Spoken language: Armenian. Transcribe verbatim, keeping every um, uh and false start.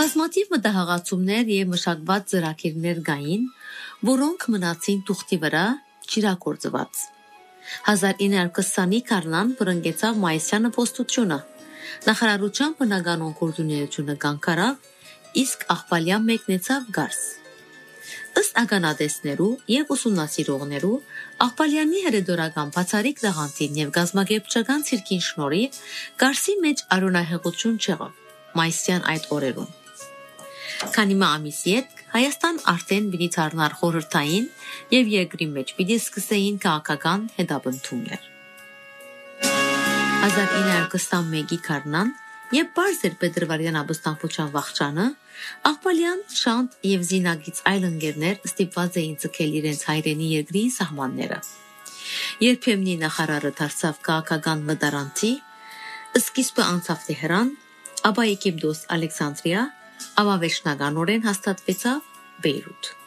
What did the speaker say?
Բազմաթիվ մտահղացումներ եւ մշակված ծրագիրներ կային, որոնք մնացին թուղթի վրա չիրագործված։ հազար ինը հարյուր քսանի քառնան բրնգեցավ մայիսյան ապոստությունը, նախարարության բնականոն գործունեությունը կանգարավ, իսկ աղբալյան մեկնեցավ գարս։ Ըստ ականատեսներու եւ ուսումնասիրողներու, Աղբալյանի հրեդորական բացարիք դաղանտին եւ գազագերբչական ցիրկին շնորհիվ գարսի մեջ արոնահեղություն չեղավ մայիսյան այդ օրերուն։ Քանի մը ամիս յետ Հայաստան արդեն պիտի դառնար խորհրդային եւ երկրի մեջ պիտի սկսեին քաղաքական հետապնդումներ։ հազար ինը հարյուր քսանմեկի քառնան եւ բարձր Պետրվարյան ապստամբության վախճանը Աղբալյան, Շանթ եւ Զինագից այլ ընկերներ ստիպված էին ցկել իրենց հայրենի երկրի սահմանները։ Երբեմնի նախարարը դարձավ քաղաքական մտարանցի, սկիզբը անցավ Թեհրան, ապա Եգիպտոս Ալեքսանդրիա, ապա վերջնականորեն հաստատվեցավ Բեյրութ։